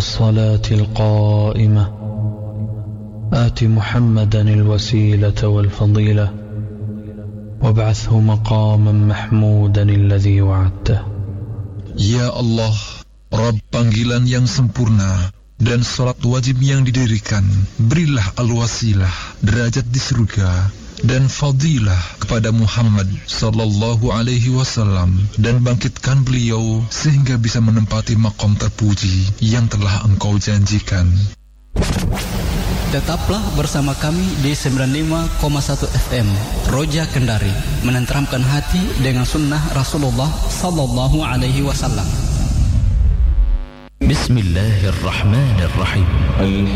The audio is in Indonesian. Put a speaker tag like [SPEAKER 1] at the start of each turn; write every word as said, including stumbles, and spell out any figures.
[SPEAKER 1] والصلاة القائمة آت محمدا الوسيلة والفضيلة وابعثه مقاما محمودا الذي وعدته.
[SPEAKER 2] Ya Allah, Rabb panggilan yang sempurna dan salat wajib yang didirikan, berilah al-wasilah, derajat di surga, dan fadilah kepada Muhammad sallallahu alaihi wasallam, dan bangkitkan beliau sehingga bisa menempati maqam terpuji yang telah Engkau janjikan.
[SPEAKER 3] Tetaplah bersama kami di sembilan puluh lima koma satu F M Roja Kendari, menenteramkan hati dengan sunnah Rasulullah sallallahu alaihi wasallam.
[SPEAKER 4] Bismillahirrahmanirrahim.